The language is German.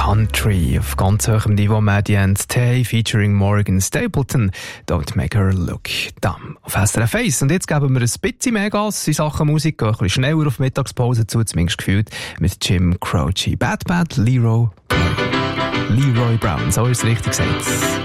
Country auf ganz hohem Niveau. Maddie and Tay featuring Morgan Stapleton. Don't make her look dumb. Auf SRF 1. Und jetzt geben wir ein bisschen mehr Gas in Sachen Musik. Gehen ein bisschen schneller auf Mittagspause zu, zumindest gefühlt, mit Jim Croce. Bad Leroy Brown. So ist es richtig gesagt.